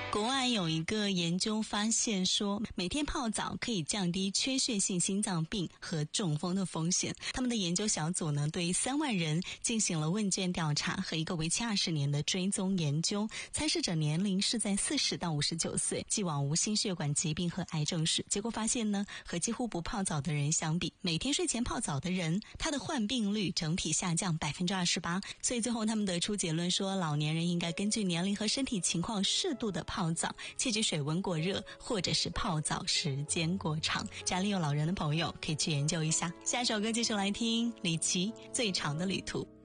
国外有一个研究发现说，每天泡澡可以降低缺血性心脏病和中风的风险。他们的研究小组呢，对3万人进行了问卷调查和一个为期20年的追踪研究。参试者年龄是在40到59岁，既往无心血管疾病和癌症史。结果发现呢，和几乎不泡澡的人相比，每天睡前泡澡的人，他的患病率整体下降28%。所以最后他们得出结论说，老年人应该根据年龄和身体情况适度的泡澡，切忌水温过热或者是泡澡时间过长。家里有老人的朋友可以去研究一下。下首歌继续来听李琦《最长的旅途》。